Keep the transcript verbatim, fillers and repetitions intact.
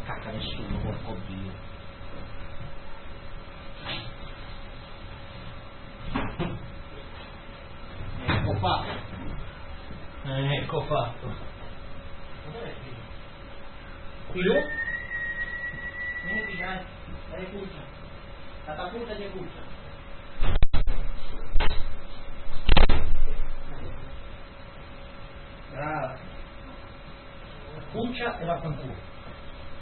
cacca nessuno, porco Dio. Ecco fatto. Eh, ecco fatto. Dov'è qui? Qui lui? Vieni qui, dai, dai cuccia. Catapulta di cuccia. Brava. Cuccia e vaffanculo.